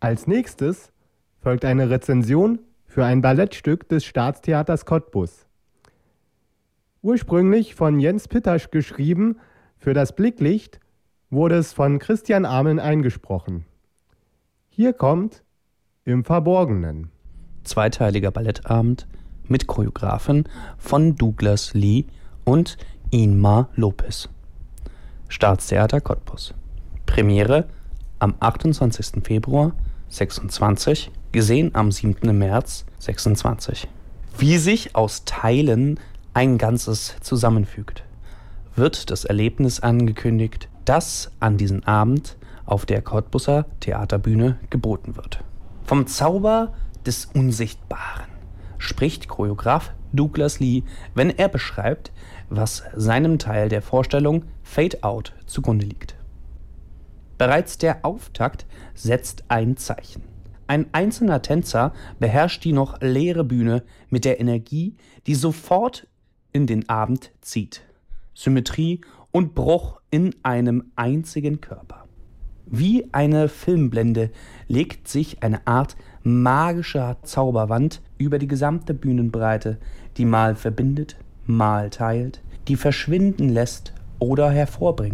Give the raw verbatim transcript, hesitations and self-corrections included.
Als nächstes folgt eine Rezension für ein Ballettstück des Staatstheaters Cottbus. Ursprünglich von Jens Pittasch geschrieben, für das Blicklicht wurde es von Christian Ameln eingesprochen. Hier kommt Im Verborgenen. Zweiteiliger Ballettabend mit Choreografin von Douglas Lee und Inma Lopez. Staatstheater Cottbus. Premiere am achtundzwanzigsten Februar sechsundzwanzig, gesehen am siebten März sechsundzwanzig. Wie sich aus Teilen ein Ganzes zusammenfügt, wird das Erlebnis angekündigt, das an diesem Abend auf der Cottbuser Theaterbühne geboten wird. Vom Zauber des Unsichtbaren spricht Choreograf Douglas Lee, wenn er beschreibt, was seinem Teil der Vorstellung Fade Out zugrunde liegt. Bereits der Auftakt setzt ein Zeichen. Ein einzelner Tänzer beherrscht die noch leere Bühne mit der Energie, die sofort in den Abend zieht. Symmetrie und Bruch in einem einzigen Körper. Wie eine Filmblende legt sich eine Art magischer Zauberwand über die gesamte Bühnenbreite, die mal verbindet, mal teilt, die verschwinden lässt oder hervorbringt.